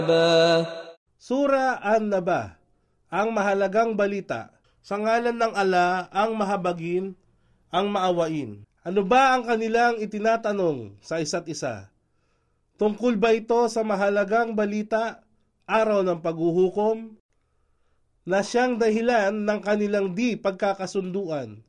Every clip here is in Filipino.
Sura An-Naba, ang mahalagang balita. Sa ngalan ng Ala, ang mahabagin, ang maawain. Ano ba ang kanilang itinatanong sa isa't isa? Tungkol ba ito sa mahalagang balita, araw ng paghuhukom, na siyang dahilan ng kanilang di pagkakasunduan?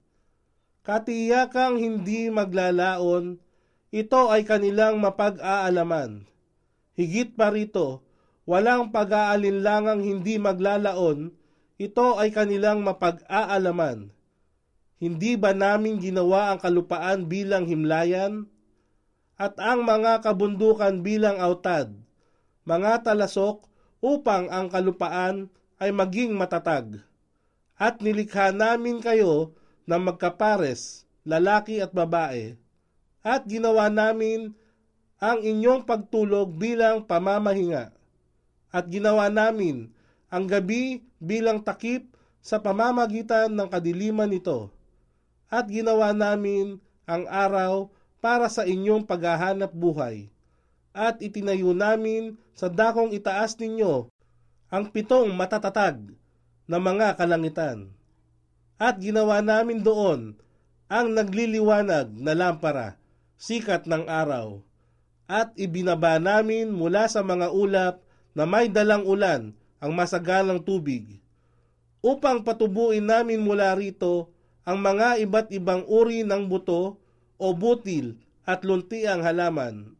Katiyakang hindi maglalaon, ito ay kanilang mapag-aalaman. Higit pa rito, walang pag-aalinlangang hindi maglalaon, ito ay kanilang mapag-aalaman. Hindi ba namin ginawa ang kalupaan bilang himlayan? At ang mga kabundukan bilang autad, mga talasok upang ang kalupaan ay maging matatag. At nilikha namin kayo na magkapares, lalaki at babae. At ginawa namin ang inyong pagtulog bilang pamamahinga. At ginawa namin ang gabi bilang takip sa pamamagitan ng kadiliman nito. At ginawa namin ang araw para sa inyong paghahanap buhay. At itinayo namin sa dakong itaas ninyo ang 7 matatatag na mga kalangitan. At ginawa namin doon ang nagliliwanag na lampara, sikat ng araw. At ibinaba namin mula sa mga ulap na may dalang ulan ang masagalang tubig, upang patubuin namin mula rito ang mga iba't ibang uri ng buto o butil at luntiang halaman,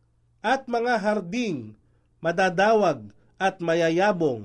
at mga harding, madadawag at mayayabong.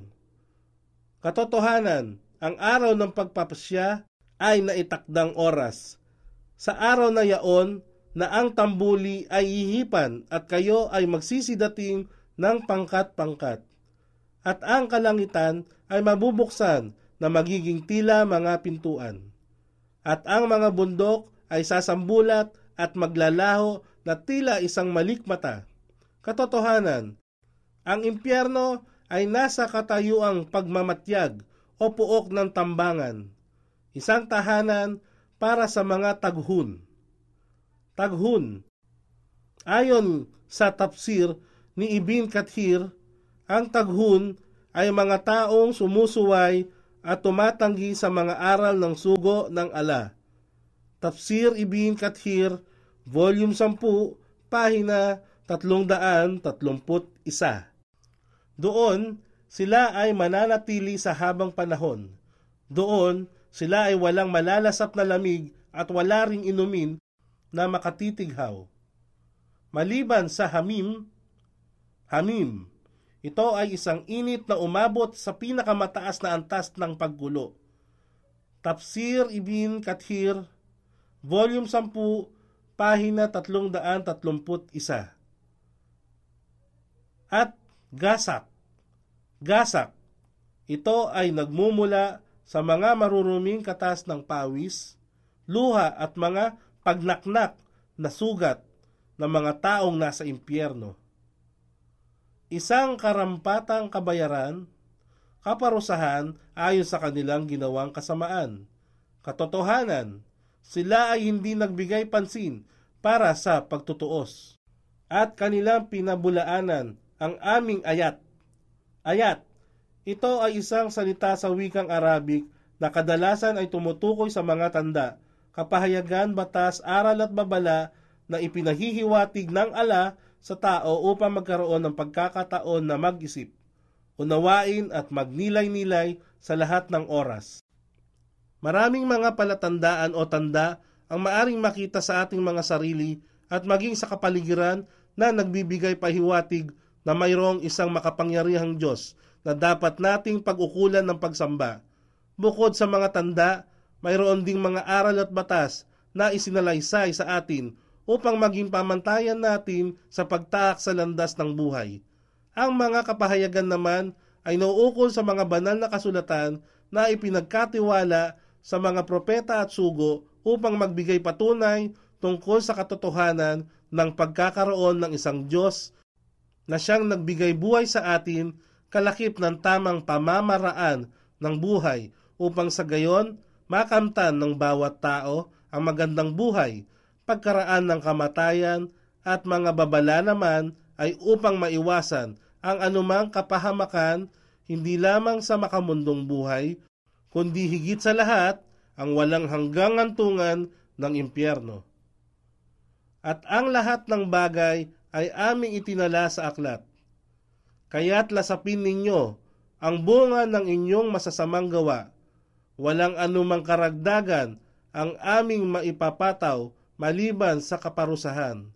Katotohanan, ang araw ng pagpapasya ay naitakdang oras. Sa araw na yaon na ang tambuli ay hihipan at kayo ay magsisidating ng pangkat-pangkat. At ang kalangitan ay mabubuksan na magiging tila mga pintuan. At ang mga bundok ay sasambulat at maglalaho na tila isang malikmata. Katotohanan, ang impyerno ay nasa katayuang pagmamatyag o puok ng tambangan, isang tahanan para sa mga taghun. Taghun, ayon sa tafsir ni Ibn Kathir, ang taghun ay mga taong sumusuway at tumatanggi sa mga aral ng sugo ng Ala. Tafsir Ibn Kathir, Volume 10, Pahina 331. Doon, sila ay mananatili sa habang panahon. Doon, sila ay walang malalasap na lamig at wala ring inumin na makatitighaw. Maliban sa Hamim, ito ay isang init na umabot sa pinakamataas na antas ng paggulo. Tafsir Ibn Kathir, Volume 10, Pahina 331. At gasak, ito ay nagmumula sa mga maruruming katas ng pawis, luha at mga pagnaknak na sugat ng mga taong nasa impyerno. Isang karampatang kabayaran, kaparusahan ayon sa kanilang ginawang kasamaan. Katotohanan, sila ay hindi nagbigay pansin para sa pagtutuos. At kanilang pinabulaanan ang aming ayat. Ayat, ito ay isang salita sa wikang Arabic na kadalasan ay tumutukoy sa mga tanda, kapahayagan, batas, aral at babala na ipinahihiwatig ng Ala sa tao upang magkaroon ng pagkakataon na mag-isip, unawain at magnilay-nilay sa lahat ng oras. Maraming mga palatandaan o tanda ang maaring makita sa ating mga sarili at maging sa kapaligiran na nagbibigay pahiwatig na mayroong isang makapangyarihang Diyos na dapat nating pag-ukulan ng pagsamba. Bukod sa mga tanda, mayroon ding mga aral at batas na isinalaysay sa atin upang maging pamantayan natin sa pagtaak sa landas ng buhay. Ang mga kapahayagan naman ay nauukol sa mga banal na kasulatan na ipinagkatiwala sa mga propeta at sugo upang magbigay patunay tungkol sa katotohanan ng pagkakaroon ng isang Diyos na siyang nagbigay buhay sa atin kalakip ng tamang pamamaraan ng buhay upang sa gayon makamtan ng bawat tao ang magandang buhay, pagkaraan ng kamatayan at mga babala naman ay upang maiwasan ang anumang kapahamakan, hindi lamang sa makamundong buhay, kundi higit sa lahat ang walang hanggang hantungan ng impyerno. At ang lahat ng bagay ay aming itinala sa aklat. Kaya't lasapin ninyo ang bunga ng inyong masasamang gawa. Walang anumang karagdagan ang aming maipapataw maliban sa kaparusahan.